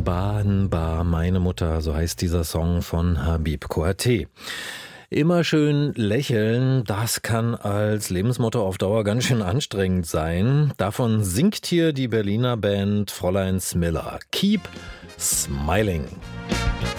Bahnbar, meine Mutter, so heißt dieser Song von Habib Kouyaté. Immer schön lächeln, das kann als Lebensmotto auf Dauer ganz schön anstrengend sein. Davon singt hier die Berliner Band Fräulein Smiller. Keep Smiling.